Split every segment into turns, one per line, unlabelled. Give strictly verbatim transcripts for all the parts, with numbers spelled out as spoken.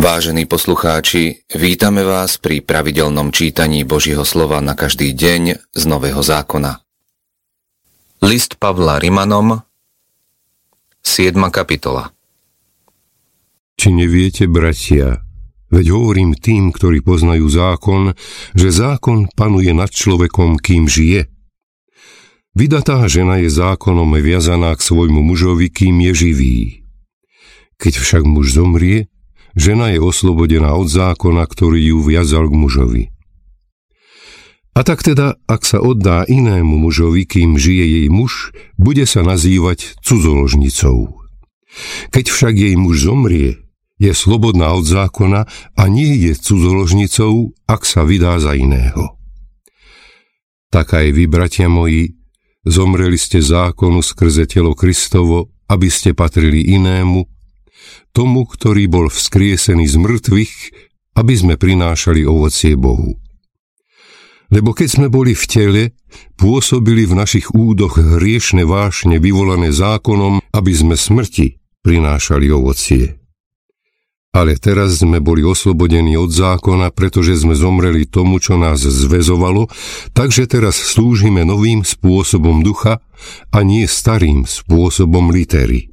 Vážení poslucháči, vítame vás pri pravidelnom čítaní Božieho slova na každý deň z Nového zákona. List Pavla Rimanom, siedma kapitola.
Či neviete, bratia, veď hovorím tým, ktorí poznajú zákon, že zákon panuje nad človekom, kým žije. Vydatá žena je zákonom viazaná k svojmu mužovi, kým je živý. Keď však muž zomrie, žena je oslobodená od zákona, ktorý ju viazal k mužovi. A tak teda, ak sa oddá inému mužovi, kým žije jej muž, bude sa nazývať cudzoložnicou. Keď však jej muž zomrie, je slobodná od zákona a nie je cudzoložnicou, ak sa vydá za iného. Tak aj vy, bratia moji, zomreli ste zákonu skrze telo Kristovo, aby ste patrili inému, tomu, ktorý bol vzkriesený z mŕtvych, aby sme prinášali ovocie Bohu. Lebo keď sme boli v tele, pôsobili v našich údoch hriešne vášne vyvolané zákonom, aby sme smrti prinášali ovocie. Ale teraz sme boli oslobodení od zákona, pretože sme zomreli tomu, čo nás zväzovalo, takže teraz slúžime novým spôsobom ducha a nie starým spôsobom litery.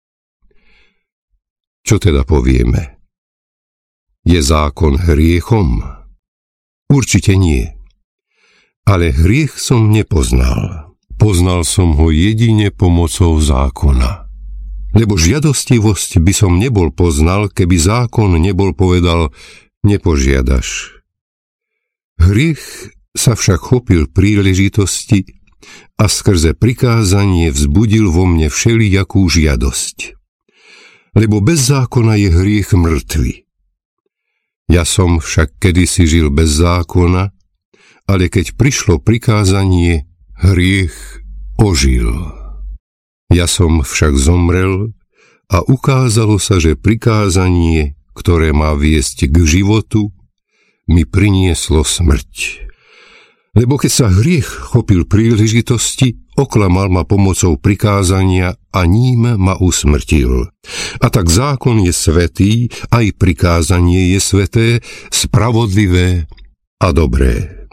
Čo teda povieme? Je zákon hriechom? Určite nie. Ale hriech som nepoznal. Poznal som ho jedine pomocou zákona. Lebo žiadostivosť by som nebol poznal, keby zákon nebol povedal nepožiadaš. Hriech sa však chopil príležitosti a skrze prikázanie vzbudil vo mne všelijakú žiadosť. Lebo bez zákona je hriech mŕtvy. Ja som však kedysi žil bez zákona, ale keď prišlo prikázanie, hriech ožil. Ja som však zomrel a ukázalo sa, že prikázanie, ktoré má viesť k životu, mi prinieslo smrť. Lebo keď sa hriech chopil príležitosti, oklamal ma pomocou prikázania a ním ma usmrtil. A tak zákon je svätý, aj prikázanie je sväté, spravodlivé a dobré.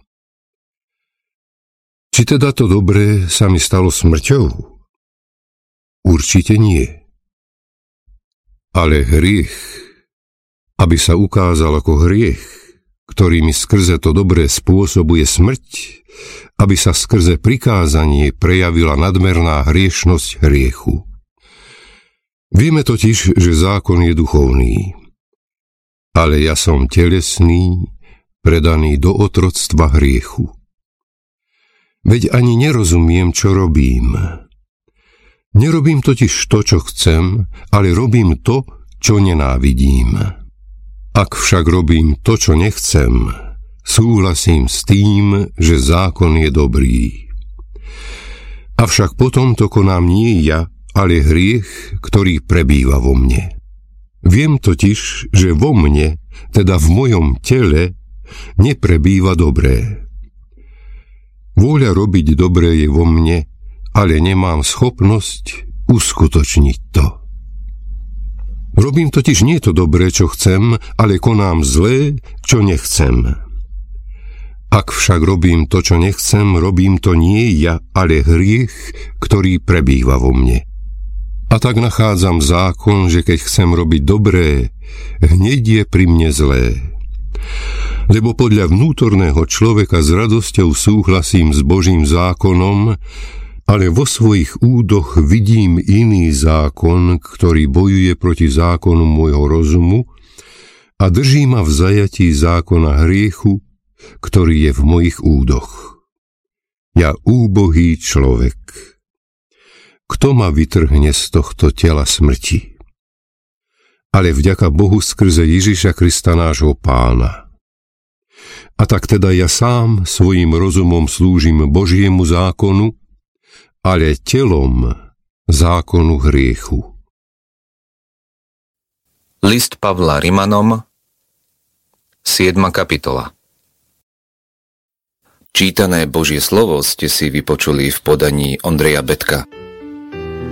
Či teda to dobré sa mi stalo smrťou? Určite nie. Ale hriech, aby sa ukázal ako hriech, ktorý mi skrze to dobré spôsobuje smrť, aby sa skrze prikázanie prejavila nadmerná hriešnosť hriechu. Vieme totiž, že zákon je duchovný, ale ja som telesný, predaný do otroctva hriechu. Veď ani nerozumiem, čo robím. Nerobím totiž to, čo chcem, ale robím to, čo nenávidím. Ak však robím to, čo nechcem, súhlasím s tým, že zákon je dobrý. Avšak potom to konám nie ja, ale hriech, ktorý prebýva vo mne. Viem totiž, že vo mne, teda v mojom tele, neprebýva dobré. Vôľa robiť dobré je vo mne, ale nemám schopnosť uskutočniť to. Robím totiž nie to dobré, čo chcem, ale konám zlé, čo nechcem. Ak však robím to, čo nechcem, robím to nie ja, ale hriech, ktorý prebýva vo mne. A tak nachádzam zákon, že keď chcem robiť dobré, hneď je pri mne zlé. Lebo podľa vnútorného človeka s radosťou súhlasím s Božím zákonom, ale vo svojich údoch vidím iný zákon, ktorý bojuje proti zákonu môjho rozumu a drží ma v zajatí zákona hriechu, ktorý je v mojich údoch. Ja úbohý človek. Kto ma vytrhne z tohto tela smrti? Ale vďaka Bohu skrze Ježiša Krista nášho Pána. A tak teda ja sám svojim rozumom slúžim Božiemu zákonu, ale telom zákonu hriechu.
List Pavla Rimanom, siedma kapitola. Čítané Božie slovo ste si vypočuli v podaní Ondreja Betka.